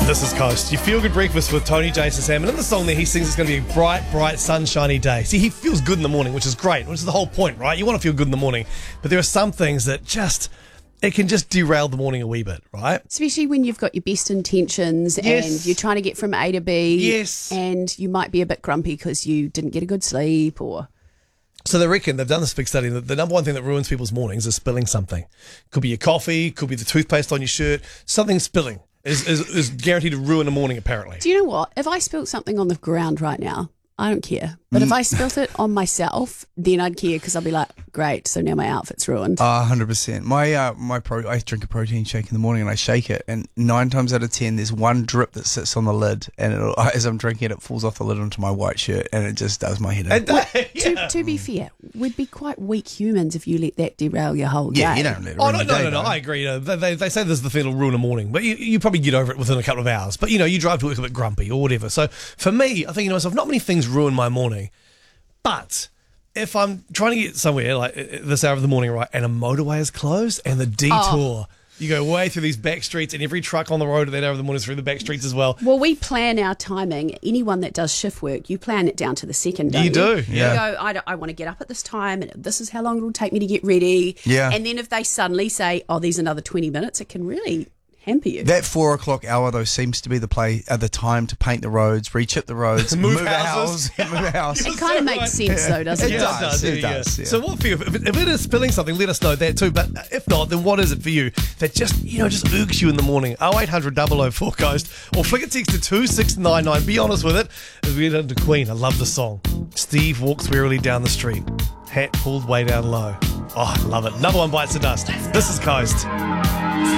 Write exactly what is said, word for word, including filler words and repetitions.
This is Coast. You feel good breakfast with Tony Jason Sam. And in the song there, he sings it's going to be a bright, bright, sunshiny day. See, he feels good in the morning, which is great, which is the whole point, right? You want to feel good in the morning. But there are some things that just, it can just derail the morning a wee bit, right? Especially when you've got your best intentions Yes. and you're trying to get from A to B. Yes. And you might be a bit grumpy because you didn't get a good sleep or... So they reckon, they've done this big study, that the number one thing that ruins people's mornings is spilling something. Could be your coffee, could be the toothpaste on your shirt. Something spilling is, is, is guaranteed to ruin a morning, apparently. Do you know what? If I spilt something on the ground right now, I don't care. But if I spilt it on myself, then I'd care because I'd be like, great, so now my outfit's ruined. A hundred percent. My uh, my pro, I drink a protein shake in the morning and I shake it, and nine times out of ten, there's one drip that sits on the lid, and it'll, as I'm drinking it, it falls off the lid onto my white shirt, and it just does my head in. And, uh, To, yeah. to be fair, we'd be quite weak humans if you let that derail your whole Yeah, day. you don't let it Oh, ruin no, your no, day, no, no, though. I agree. You know, they, they, they say this is the thing that'll ruin a morning, but you, you probably get over it within a couple of hours. But, you know, you drive to work a bit grumpy or whatever. So for me, I think, you know, myself, not many things ruin my morning. But if I'm trying to get somewhere, like uh, this hour of the morning, right, and a motorway is closed and the detour, you go way through these back streets and every truck on the road at that hour of the morning is through the back streets as well. Well, we plan our timing. Anyone that does shift work, you plan it down to the second, don't You you? do, yeah. You go, I, don't- I want to get up at this time, and this is how long it'll take me to get ready. Yeah. And then if they suddenly say, oh, there's another twenty minutes, it can really hamper you. That four o'clock hour though seems to be the play at the time to paint the roads, rechip the roads, Move a houses. house, move a house. It kind of right. makes sense, though, doesn't It it? does. yeah, it yeah. does, yeah. So what for you? If it, if it is spilling something, let us know that too. But if not, then what is it for you that just, you know, just oogs you in the morning? oh eight hundred double oh four Coast or flick a text to two six nine nine. Be honest with it. As we get into Queen, I love the song. Steve walks wearily down the street, hat pulled way down low. Oh, I love it. Another one bites the dust. This is Coast.